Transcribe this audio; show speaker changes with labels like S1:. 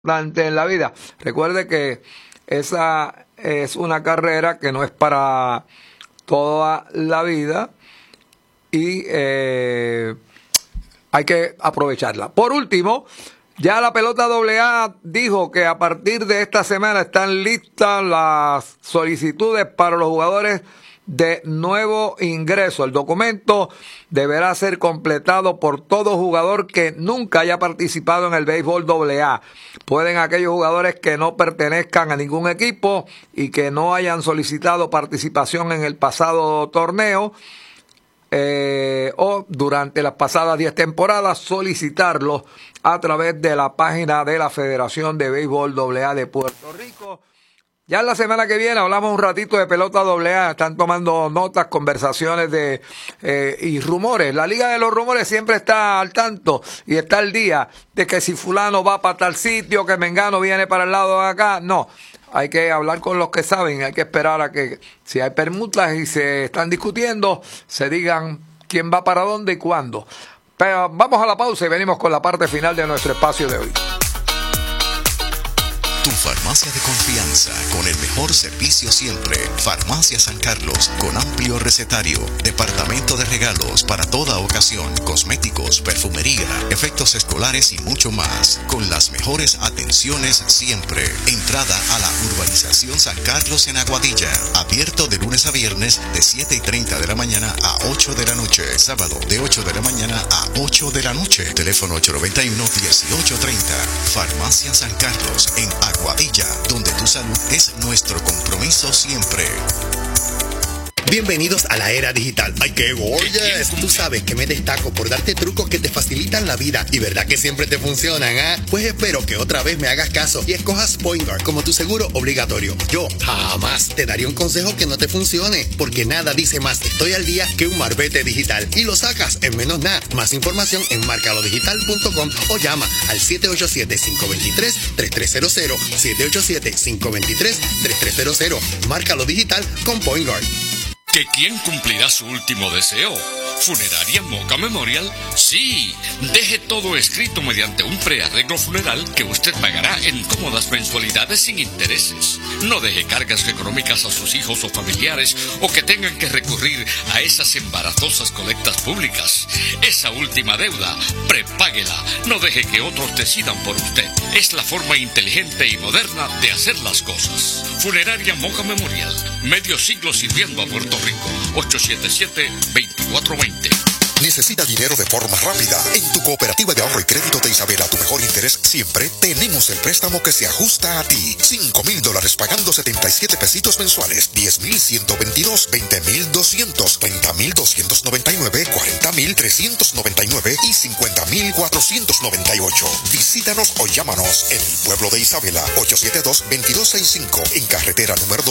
S1: importante en la vida. Recuerde que esa es una carrera que no es para toda la vida y hay que aprovecharla. Por último, ya la pelota AA dijo que a partir de esta semana están listas las solicitudes para los jugadores de nuevo ingreso. El documento deberá ser completado por todo jugador que nunca haya participado en el béisbol AA. Pueden aquellos jugadores que no pertenezcan a ningún equipo y que no hayan solicitado participación en el pasado torneo o durante las pasadas 10 temporadas solicitarlo a través de la página de la Federación de Béisbol AA de Puerto Rico. Ya en la semana que viene hablamos un ratito de pelota AA, están tomando notas, conversaciones y rumores. La Liga de los Rumores siempre está al tanto y está al día de que si fulano va para tal sitio, que Mengano viene para el lado de acá. No, hay que hablar con los que saben, hay que esperar a que si hay permutas y se están discutiendo, se digan quién va para dónde y cuándo. Pero vamos a la pausa y venimos con la parte final de nuestro espacio de hoy.
S2: Tu farmacia de confianza con el mejor servicio siempre. Farmacia San Carlos con amplio recetario, departamento de regalos para toda ocasión, cosméticos, perfumería, efectos escolares y mucho más. Con las mejores atenciones siempre. Entrada a la urbanización San Carlos en Aguadilla. Abierto de lunes a viernes de 7:30 de la mañana a 8 de la noche. Sábado de 8 de la mañana a 8 de la noche. Teléfono 891-1830. Farmacia San Carlos en Aguadilla, donde tu salud es nuestro compromiso siempre.
S3: Bienvenidos a la era digital. ¡Ay, qué gorgeous! Tú sabes que me destaco por darte trucos que te facilitan la vida. ¿Y verdad que siempre te funcionan, Pues espero que otra vez me hagas caso y escojas PointGuard como tu seguro obligatorio. Yo jamás te daría un consejo que no te funcione, porque nada dice más estoy al día que un marbete digital. Y lo sacas en menos nada. Más información en marcalodigital.com o llama al 787-523-3300. 787-523-3300. Márcalo digital con PointGuard.
S4: ¿Que quién cumplirá su último deseo? ¿Funeraria Moca Memorial? Sí, deje todo escrito mediante un prearreglo funeral que usted pagará en cómodas mensualidades sin intereses. No deje cargas económicas a sus hijos o familiares o que tengan que recurrir a esas embarazosas colectas públicas. Esa última deuda, prepáguela. No deje que otros decidan por usted. Es la forma inteligente y moderna de hacer las cosas. Funeraria Moca Memorial, medio siglo sirviendo a Puerto Rico. 877-2420.
S5: ¿Necesita dinero de forma rápida? En tu cooperativa de ahorro y crédito de Isabela, tu mejor interés siempre, tenemos el préstamo que se ajusta a ti. $5,000 pagando 77 pesitos mensuales, 10,122, 20,200, 30,299, 40,399 y 50,498. Visítanos o llámanos en el pueblo de Isabela, 872-2265, en carretera número 2